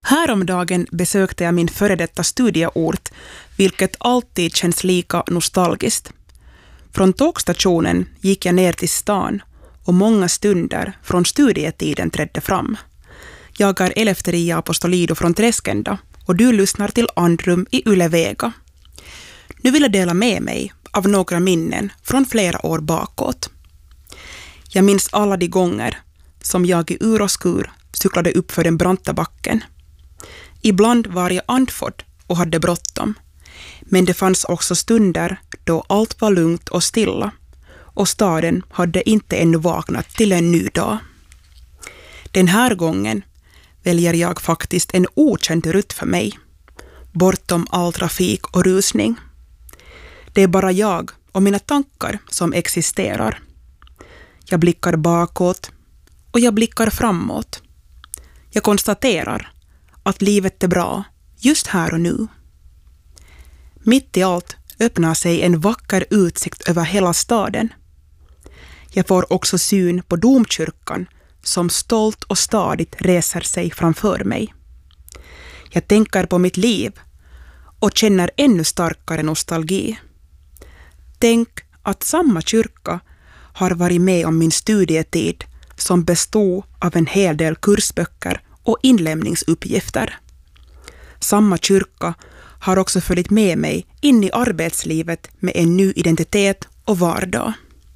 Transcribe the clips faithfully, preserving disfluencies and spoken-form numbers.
Häromdagen besökte jag min före detta studieort, vilket alltid känns lika nostalgiskt. Från tågstationen gick jag ner till stan och många stunder från studietiden trädde fram. Jag är Eleftheria Apostolido från Träskända och du lyssnar till Andrum i Yle Vega. Nu vill jag dela med mig av några minnen från flera år bakåt. Jag minns alla de gånger som jag i ur och skur cyklade upp för den branta backen. Ibland var jag andfådd och hade bråttom, men det fanns också stunder då allt var lugnt och stilla och staden hade inte ännu vaknat till en ny dag. Den här gången väljer jag faktiskt en okänd rutt för mig, bortom all trafik och rusning. Det är bara jag och mina tankar som existerar. Jag blickar bakåt och jag blickar framåt. Jag konstaterar att livet är bra just här och nu. Mitt i allt öppnar sig en vacker utsikt över hela staden. Jag får också syn på domkyrkan som stolt och stadigt reser sig framför mig. Jag tänker på mitt liv och känner ännu starkare nostalgi. Tänk att samma kyrka har varit med om min studietid som bestod av en hel del kursböcker och inlämningsuppgifter. Samma kyrka har också följt med mig in i arbetslivet med en ny identitet och vardag.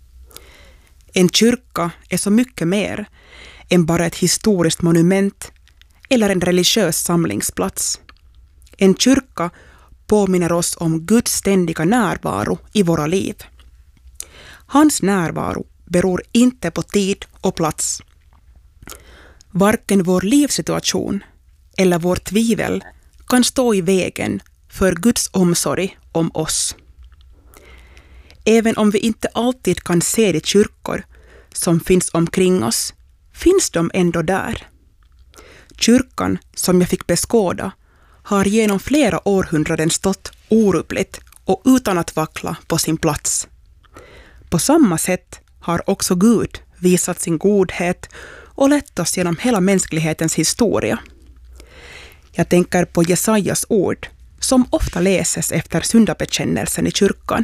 En kyrka är så mycket mer än bara ett historiskt monument eller en religiös samlingsplats. En kyrka påminner oss om Guds ständiga närvaro i våra liv. Hans närvaro beror inte på tid och plats. Varken vår livssituation eller vårt tvivel kan stå i vägen för Guds omsorg om oss. Även om vi inte alltid kan se de kyrkor som finns omkring oss, finns de ändå där. Kyrkan som jag fick beskåda har genom flera århundraden stått orubbligt och utan att vackla på sin plats. På samma sätt har också Gud visat sin godhet och lett oss genom hela mänsklighetens historia. Jag tänker på Jesajas ord som ofta läses efter syndabekännelsen i kyrkan.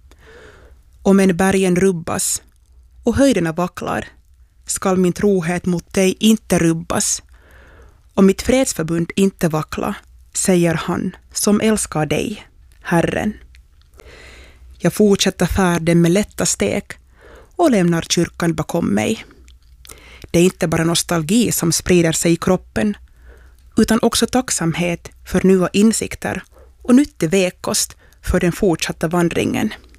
Om en bergen rubbas och höjderna vacklar skall min trohet mot dig inte rubbas. Och mitt fredsförbund inte vackla, säger han som älskar dig, Herren. Jag fortsätter färden med lätta steg och lämnar kyrkan bakom mig. Det är inte bara nostalgi som sprider sig i kroppen, utan också tacksamhet för nya insikter och nyttig vägkost för den fortsatta vandringen.